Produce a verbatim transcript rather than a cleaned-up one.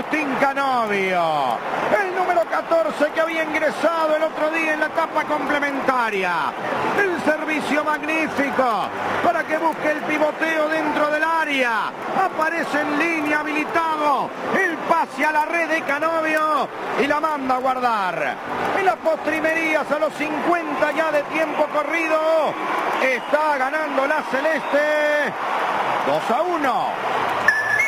Agustín Canovio. El número catorce que había ingresado el otro día en la etapa complementaria. El servicio magnífico para que busque el pivoteo dentro del área. Aparece en línea habilitado. El pase a la red de Canovio y la manda a guardar. En las postrimerías a los cincuenta ya de tiempo corrido. Está ganando la celeste. dos a uno.